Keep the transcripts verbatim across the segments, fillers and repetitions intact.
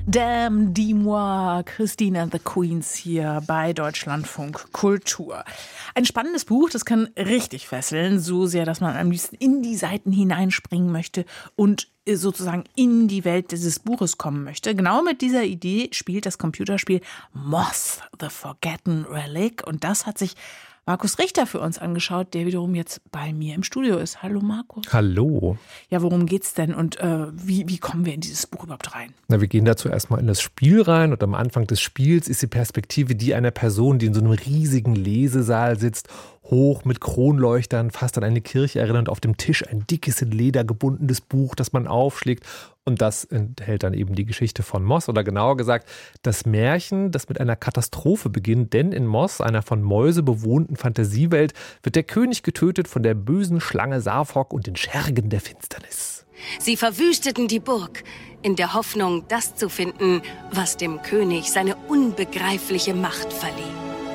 Dame dis-moi, Christine and the Queens hier bei Deutschlandfunk Kultur. Ein spannendes Buch, das kann richtig fesseln, so sehr, dass man am liebsten in die Seiten hineinspringen möchte und sozusagen in die Welt dieses Buches kommen möchte. Genau mit dieser Idee spielt das Computerspiel Moss, The Forgotten Relic. Und das hat sich Markus Richter für uns angeschaut, der wiederum jetzt bei mir im Studio ist. Hallo Markus. Hallo. Ja, worum geht's denn und äh, wie, wie kommen wir in dieses Buch überhaupt rein? Na, wir gehen dazu erstmal in das Spiel rein und am Anfang des Spiels ist die Perspektive die einer Person, die in so einem riesigen Lesesaal sitzt, hoch mit Kronleuchtern, fast an eine Kirche erinnernd, auf dem Tisch ein dickes, in Leder gebundenes Buch, das man aufschlägt. Und das enthält dann eben die Geschichte von Moss oder genauer gesagt das Märchen, das mit einer Katastrophe beginnt. Denn in Moss, einer von Mäuse bewohnten Fantasiewelt, wird der König getötet von der bösen Schlange Safok und den Schergen der Finsternis. Sie verwüsteten die Burg, in der Hoffnung, das zu finden, was dem König seine unbegreifliche Macht verlieh.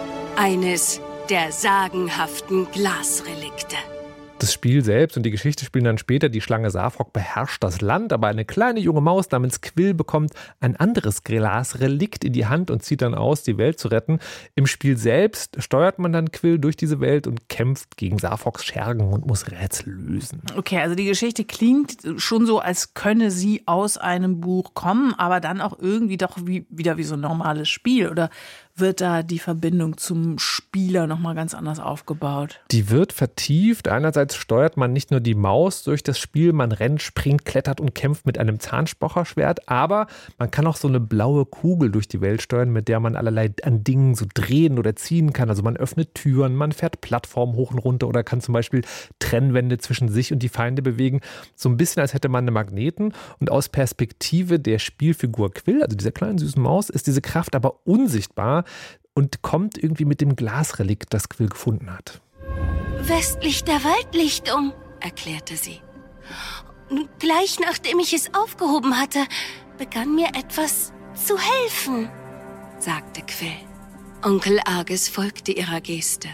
Eines der sagenhaften Glasrelikte. Das Spiel selbst und die Geschichte spielen dann später. Die Schlange Safok beherrscht das Land, aber eine kleine junge Maus namens Quill bekommt ein anderes Glasrelikt in die Hand und zieht dann aus, die Welt zu retten. Im Spiel selbst steuert man dann Quill durch diese Welt und kämpft gegen Safoks Schergen und muss Rätsel lösen. Okay, also die Geschichte klingt schon so, als könne sie aus einem Buch kommen, aber dann auch irgendwie doch wie, wieder wie so ein normales Spiel, oder wird da die Verbindung zum Spieler nochmal ganz anders aufgebaut? Die wird vertieft. Einerseits steuert man nicht nur die Maus durch das Spiel, man rennt, springt, klettert und kämpft mit einem Zahnstocherschwert, aber man kann auch so eine blaue Kugel durch die Welt steuern, mit der man allerlei an Dingen so drehen oder ziehen kann. Also man öffnet Türen, man fährt Plattformen hoch und runter oder kann zum Beispiel Trennwände zwischen sich und die Feinde bewegen. So ein bisschen, als hätte man eine Magneten. Und aus Perspektive der Spielfigur Quill, also dieser kleinen süßen Maus, ist diese Kraft aber unsichtbar und kommt irgendwie mit dem Glasrelikt, das Quill gefunden hat. Westlich der Waldlichtung, erklärte sie. Gleich nachdem ich es aufgehoben hatte, begann mir etwas zu helfen, sagte Quill. Onkel Argus folgte ihrer Geste.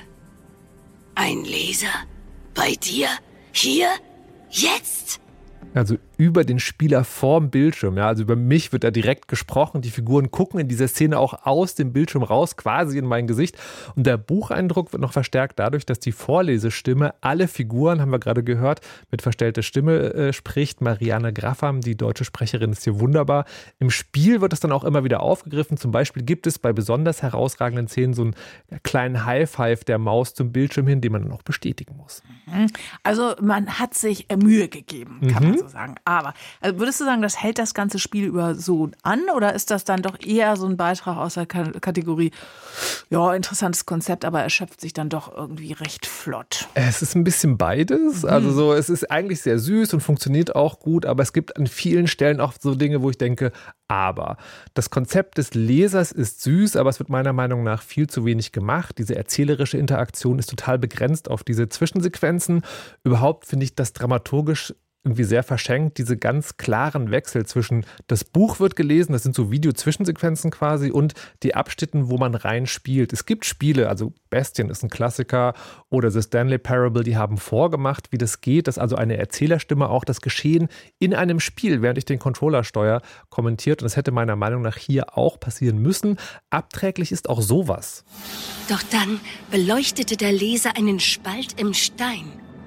Ein Leser? Bei dir? Hier? Jetzt? Also über den Spieler vorm Bildschirm, ja, also über mich wird da direkt gesprochen. Die Figuren gucken in dieser Szene auch aus dem Bildschirm raus, quasi in mein Gesicht. Und der Bucheindruck wird noch verstärkt dadurch, dass die Vorlesestimme alle Figuren, haben wir gerade gehört, mit verstellter Stimme äh, spricht. Marianne Graffam, die deutsche Sprecherin, ist hier wunderbar. Im Spiel wird es dann auch immer wieder aufgegriffen. Zum Beispiel gibt es bei besonders herausragenden Szenen so einen kleinen High-Five der Maus zum Bildschirm hin, den man dann auch bestätigen muss. Also man hat sich Mühe gegeben, kann mhm. man so sagen. Aber also würdest du sagen, das hält das ganze Spiel über so an oder ist das dann doch eher so ein Beitrag aus der K- Kategorie, ja, interessantes Konzept, aber erschöpft sich dann doch irgendwie recht flott? Es ist ein bisschen beides. Also so, es ist eigentlich sehr süß und funktioniert auch gut, aber es gibt an vielen Stellen auch so Dinge, wo ich denke, aber das Konzept des Lesers ist süß, aber es wird meiner Meinung nach viel zu wenig gemacht. Diese erzählerische Interaktion ist total begrenzt auf diese Zwischensequenzen. Überhaupt finde ich das dramaturgisch irgendwie sehr verschenkt, diese ganz klaren Wechsel zwischen das Buch wird gelesen, das sind so Video-Zwischensequenzen quasi, und die Abschnitten, wo man rein spielt. Es gibt Spiele, also Bastion ist ein Klassiker oder The Stanley Parable, die haben vorgemacht, wie das geht, dass also eine Erzählerstimme auch das Geschehen in einem Spiel, während ich den Controller steuere, kommentiert, und das hätte meiner Meinung nach hier auch passieren müssen. Abträglich ist auch sowas. Doch dann beleuchtete der Leser einen Spalt im Stein.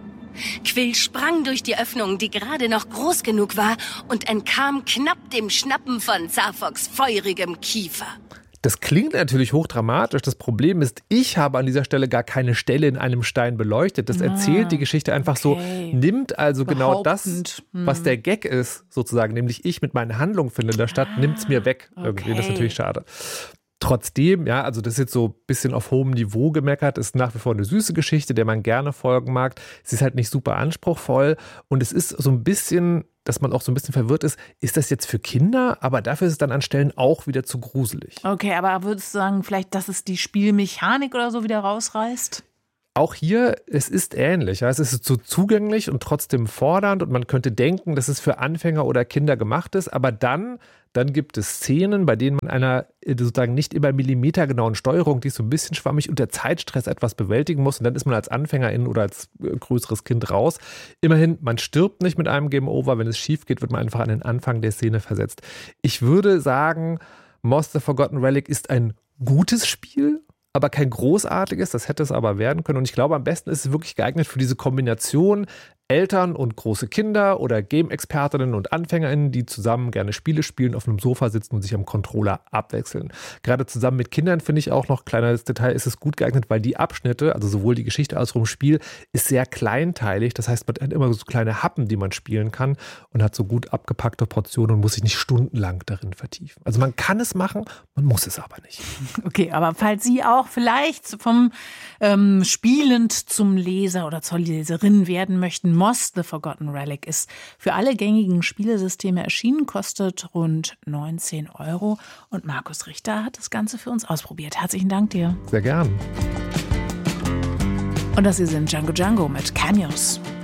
Quill sprang durch die Öffnung, die gerade noch groß genug war, und entkam knapp dem Schnappen von Safoks feurigem Kiefer. Das klingt natürlich hochdramatisch. Das Problem ist, ich habe an dieser Stelle gar keine Stelle in einem Stein beleuchtet. Das erzählt ah, die Geschichte einfach okay. so, nimmt also genau das, was der Gag ist, sozusagen, nämlich ich mit meinen Handlungen finde in der Stadt, ah, nimmt es mir weg. Irgendwie. Okay. Das ist natürlich schade. Trotzdem, ja, also das ist jetzt so ein bisschen auf hohem Niveau gemeckert, ist nach wie vor eine süße Geschichte, der man gerne folgen mag. Sie ist halt nicht super anspruchsvoll und es ist so ein bisschen, dass man auch so ein bisschen verwirrt ist, ist das jetzt für Kinder? Aber dafür ist es dann an Stellen auch wieder zu gruselig. Okay, aber würdest du sagen, vielleicht, dass es die Spielmechanik oder so wieder rausreißt? Auch hier, es ist ähnlich. Ja. Es ist so zugänglich und trotzdem fordernd und man könnte denken, dass es für Anfänger oder Kinder gemacht ist, aber dann Dann gibt es Szenen, bei denen man einer sozusagen nicht immer millimetergenauen Steuerung, die ist so ein bisschen schwammig, unter Zeitstress etwas bewältigen muss. Und dann ist man als Anfängerin oder als größeres Kind raus. Immerhin, man stirbt nicht mit einem Game Over. Wenn es schief geht, wird man einfach an den Anfang der Szene versetzt. Ich würde sagen, Moss the Forgotten Relic ist ein gutes Spiel, aber kein großartiges. Das hätte es aber werden können. Und ich glaube, am besten ist es wirklich geeignet für diese Kombination Eltern und große Kinder oder Game-Expertinnen und AnfängerInnen, die zusammen gerne Spiele spielen, auf einem Sofa sitzen und sich am Controller abwechseln. Gerade zusammen mit Kindern finde ich auch noch, kleines Detail, ist es gut geeignet, weil die Abschnitte, also sowohl die Geschichte als auch im Spiel, ist sehr kleinteilig. Das heißt, man hat immer so kleine Happen, die man spielen kann und hat so gut abgepackte Portionen und muss sich nicht stundenlang darin vertiefen. Also man kann es machen, man muss es aber nicht. Okay, aber falls Sie auch vielleicht vom ähm, Spielend zum Leser oder zur Leserin werden möchten, Moss the Forgotten Relic ist für alle gängigen Spielesysteme erschienen, kostet rund neunzehn Euro. Und Markus Richter hat das Ganze für uns ausprobiert. Herzlichen Dank dir. Sehr gern. Und das hier sind Django Django mit Cameos.